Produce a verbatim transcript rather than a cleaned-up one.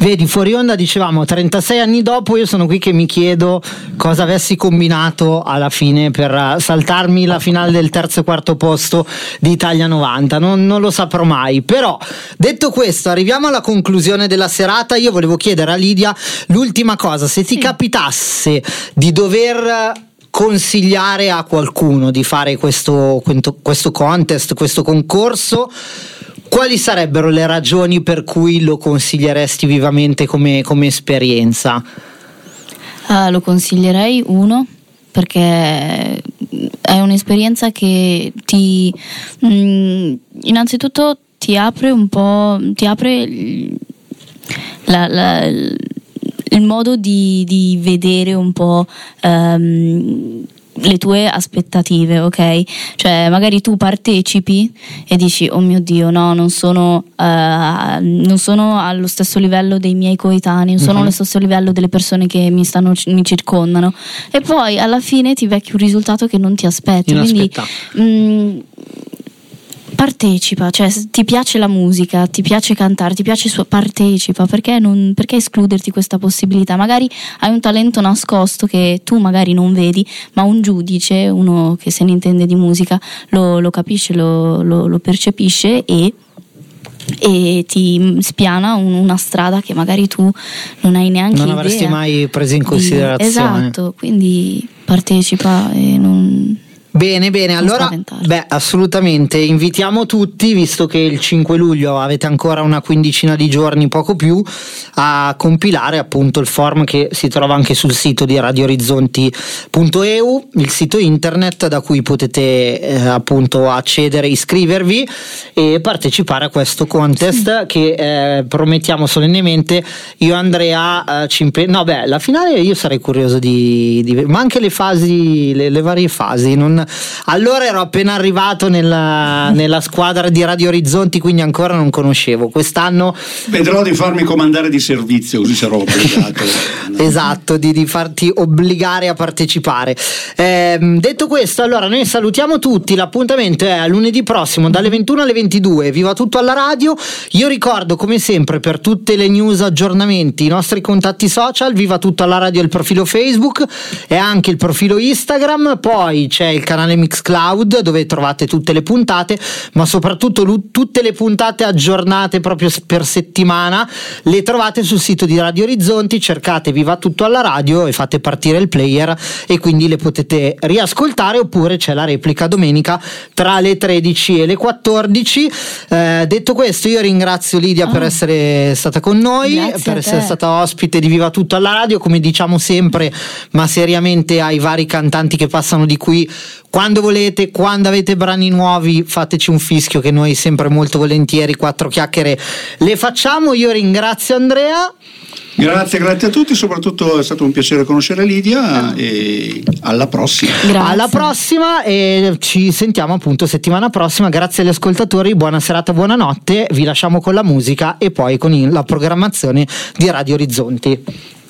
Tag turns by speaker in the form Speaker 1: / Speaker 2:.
Speaker 1: Vedi, fuori onda dicevamo trentasei anni dopo, io sono qui che mi chiedo cosa avessi combinato alla fine per saltarmi la finale del terzo e quarto posto di Italia novanta, non, non lo saprò mai. Però detto questo, arriviamo alla conclusione della serata. Io volevo chiedere a Lidia l'ultima cosa: se ti sì. capitasse di dover consigliare a qualcuno di fare questo, questo contest, questo concorso, quali sarebbero le ragioni per cui lo consiglieresti vivamente come, come esperienza?
Speaker 2: Uh, lo consiglierei, uno, perché è un'esperienza che ti mh, innanzitutto ti apre un po', ti apre la, la, il modo di, di vedere un po' um, le tue aspettative, ok? Cioè magari tu partecipi e dici oh mio Dio, no, non sono uh, non sono allo stesso livello dei miei coetanei, non sono uh-huh. allo stesso livello delle persone che mi stanno mi circondano, e poi alla fine ti becchi un risultato che non ti aspetti. Quindi mh, partecipa, cioè se ti piace la musica, ti piace cantare, ti piace su- partecipa, perché non, perché escluderti questa possibilità? Magari hai un talento nascosto che tu magari non vedi, ma un giudice, uno che se ne intende di musica, lo, lo capisce, lo, lo, lo percepisce e e ti spiana un, una strada che magari tu non hai neanche
Speaker 1: non
Speaker 2: idea,
Speaker 1: avresti mai preso in considerazione.
Speaker 2: Esatto, quindi partecipa e non
Speaker 1: Bene, bene, allora beh, assolutamente invitiamo tutti, visto che il cinque luglio avete ancora una quindicina di giorni, poco più, a compilare appunto il form che si trova anche sul sito di radio orizzonti punto e u, il sito internet da cui potete eh, appunto accedere, iscrivervi e partecipare a questo contest sì. che eh, promettiamo solennemente. Io e Andrea eh, ci impe- no beh, la finale io sarei curioso di, di ma anche le fasi, le, le varie fasi, non allora ero appena arrivato nella, nella squadra di Radio Orizzonti, quindi ancora non conoscevo. Quest'anno
Speaker 3: vedrò di farmi comandare di servizio, così sarò obbligato.
Speaker 1: Esatto, di, di farti obbligare a partecipare. Eh, detto questo, allora noi salutiamo tutti. L'appuntamento è a lunedì prossimo dalle ventuno alle ventidue. Viva tutto alla radio. Io ricordo come sempre, per tutte le news, aggiornamenti, i nostri contatti social, Viva tutto alla radio, il profilo Facebook e anche il profilo Instagram. Poi c'è il canale Mixcloud dove trovate tutte le puntate, ma soprattutto l- tutte le puntate aggiornate proprio per settimana le trovate sul sito di Radio Orizzonti. Cercate Viva tutto alla radio e fate partire il player e quindi le potete riascoltare, oppure c'è la replica domenica tra le tredici e le quattordici. Eh, detto questo, io ringrazio Lidia oh. per essere stata con noi,
Speaker 2: Grazie
Speaker 1: per essere
Speaker 2: te.
Speaker 1: stata ospite di Viva tutto alla radio, come diciamo sempre, ma seriamente ai vari cantanti che passano di qui: quando volete, quando avete brani nuovi, fateci un fischio che noi sempre molto volentieri quattro chiacchiere le facciamo. Io ringrazio Andrea.
Speaker 3: Grazie, grazie a tutti, soprattutto è stato un piacere conoscere Lidia e alla prossima.
Speaker 2: Grazie.
Speaker 1: Alla prossima e ci sentiamo appunto settimana prossima. Grazie agli ascoltatori, buona serata, buonanotte, vi lasciamo con la musica e poi con la programmazione di Radio Orizzonti.